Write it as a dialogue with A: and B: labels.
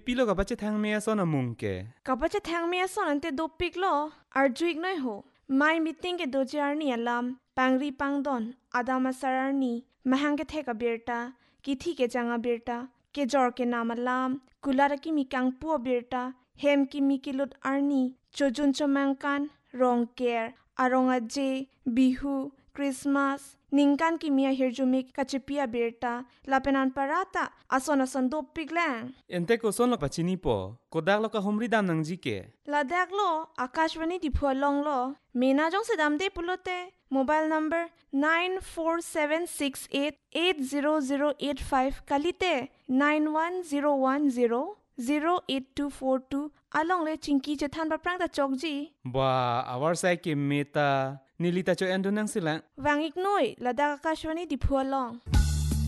A: pilo ka bache thang me so na mung ke
B: ka bache thang me so ante do pik lo arjuik noi ho my meeting ke do jar ni alam pangri pangdon adama sarar ni mahang ke the ka birta ki thi ke janga birta ke jor ke namalam kulara ki mi kang pu birta hem ki mi kilut arni chojun chomangkan rong care arong aje bihu Christmas ningkan ki mia hirjumik kachipia birta lapenan parata asona sando piglang
A: ente ko son lo pachini po kodak lo ka humri dam nang ji ke
B: ladak lo akashwani diphualong lo mena jong sedam de pulote mobile number 9476880085 kalite 910100824 along le chingki chethan ba prang da chokji
A: ba awar sai ke meta nilita cho endo nang sila
B: wangik noi ladak akashwani diphualong